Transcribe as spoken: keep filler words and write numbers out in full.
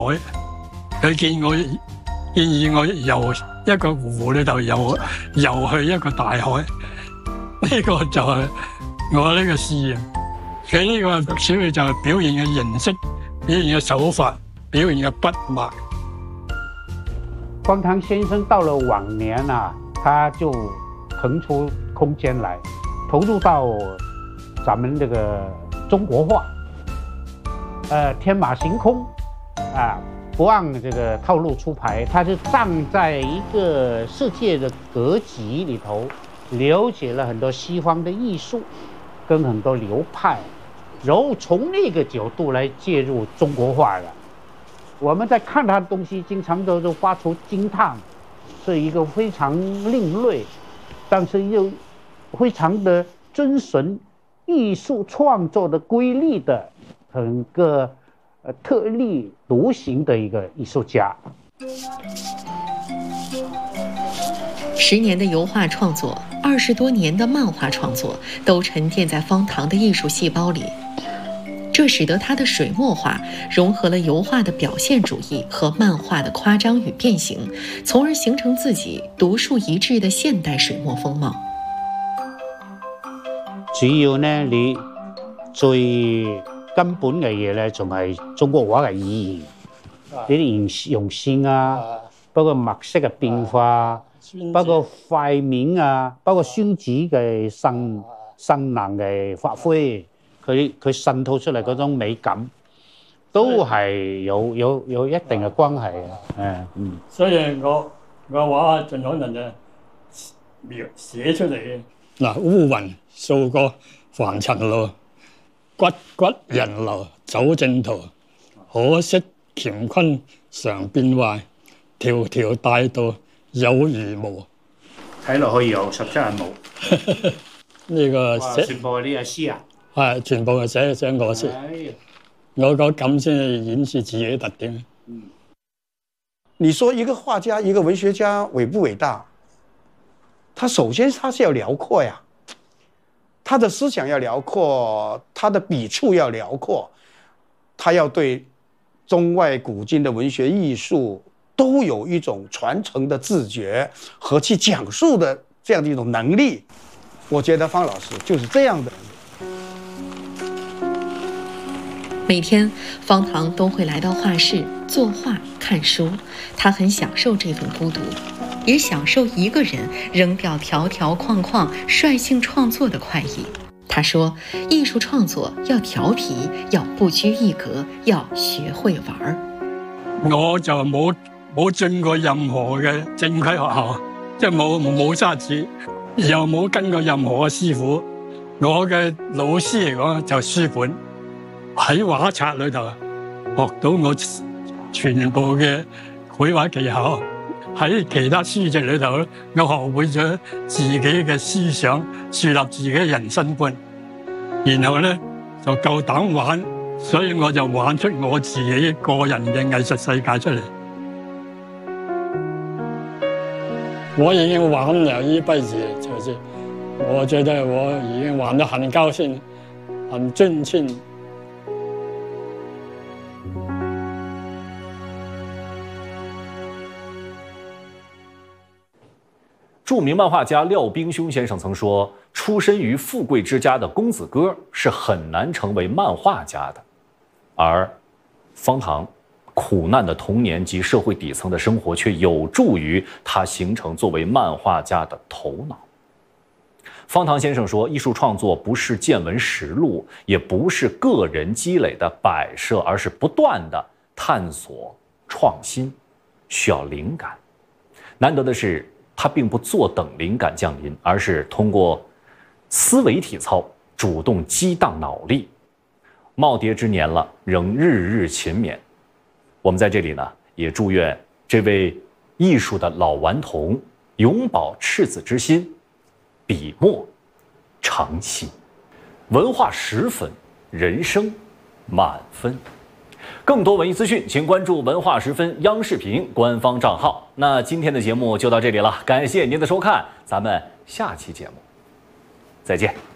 海，佢見我建議我游一個湖裏頭游游去一個大海，呢、這個就係我呢個試驗。佢呢個主要就係表現嘅形式、表現嘅手法、表現嘅筆墨。 方唐先生到了晚年啊，他就騰出空間來，投入到咱們這個中國畫，呃，天馬行空，啊，不按這個套路出牌，他就站在一個世界的格局裏頭，了解了很多西方的藝術，跟很多流派，然後從那個角度來介入中國畫的。我們在看他的東西，經常都都發出驚嘆，是一個非常另類，但是又非常的遵循藝術創作的規律的，很個呃特立獨行的一個藝術家。 十年的油畫創作，二十多年的漫畫創作，都沉澱在方唐的藝術細胞裡。這使得他的水墨畫融合了油畫的表現主義和漫畫的誇張與變形，從而形成自己獨樹一幟的現代水墨風貌。 主要呢，你最根本嘅嘢咧，仲係中國畫嘅意義，你啲用線啊，包括墨色嘅變化，包括塊面啊，包括宣紙嘅生生能嘅發揮。佢佢滲透出嚟嗰種美感，都係有有有一定嘅關係嘅。誒，嗯。 所以我我畫盡可能就描寫出嚟嘅。嗱，烏雲掃過凡塵路，骨骨人流走正途。可惜乾坤常變壞，條條大道有如無。 睇落去有十七人無。 呢個寫全部係呢個詩啊！ 係，全部係寫寫我先，我覺得咁先係顯示自己的特點。 嗯，你說一個畫家、一個文學家偉不偉大？他首先他是要遼闊呀，他的思想要遼闊，他的筆觸要遼闊，他要對中外古今的文學藝術都有一種傳承的自覺和去講述的這樣的一種能力。我覺得方老師就是這樣的人。 每天，方唐都會來到畫室作畫、看書。他很享受這份孤獨，也享受一個人扔掉條條框框、率性創作的快意。他說：“藝術創作要調皮，要不拘一格，要學會玩。” 我就冇冇進過任何嘅正規學校，即係冇冇沙紙，又冇跟過任何嘅師傅。我嘅老師嚟講就書本。喺畫冊裏頭學到我全部嘅繪畫技巧，喺其他書籍裏頭我學會咗自己嘅思想，樹立自己嘅人生觀，然後咧就夠膽玩，所以我就玩出我自己個人嘅藝術世界出嚟。我已經玩了一輩子，就是我覺得我已經玩得很高興，很盡興。 著名漫画家廖冰兄先生曾说，出身于富贵之家的公子哥是很难成为漫画家的，而方唐苦难的童年及社会底层的生活却有助于他形成作为漫画家的头脑。方唐先生说，艺术创作不是见闻实录，也不是个人积累的摆设，而是不断的探索创新，需要灵感。难得的是，他并不坐等灵感降临，而是通过思维体操主动激荡脑力。耄耋之年了，仍日日勤勉。我们在这里呢，也祝愿这位艺术的老顽童永葆赤子之心，笔墨长新。文化十分，人生满分。更多文艺资讯，请关注文化十分央视频官方账号。那今天的节目就到这里了，感谢您的收看，咱们下期节目再见。